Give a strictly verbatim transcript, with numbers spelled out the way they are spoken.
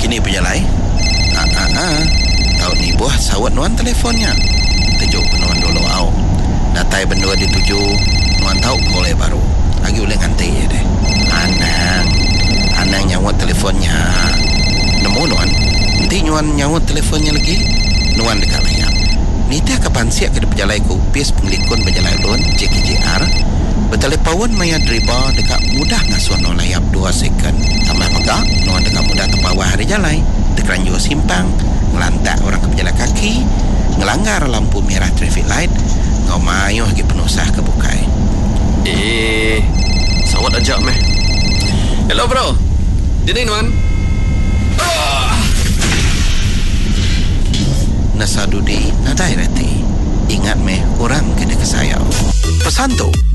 Sini pejalai. Ah ah ah. Tahu ni buah sawat nuan telefonnya. Tujuk nuan dulu au. Datai bendua dituju nuan tahu boleh baru. Lagi boleh nganti ya deh. Anang. Anang nyawat telefonnya. Nemu nuan. Nanti nuan nyawat telefonnya lagi. Nuan dekat layar. Ni teh kapan siap ke pejalai ku pis penglikun pejalai lon J K J R. Bertelepon maya driba dekat mudah ngasuh no layap dua second. Tambah megak nuan dekat mudah terbawah hari jalai. Dekat juga simpang. Ngelantak orang ke pejalan kaki, ngelanggar lampu merah traffic light, ngau mayuh lagi penusah ke bukai. Eh, sawat ajak meh. Hello bro, dini nuan. Oh. Nasadudi nadai reti. Ingat meh orang kena kesayau. Pesan tu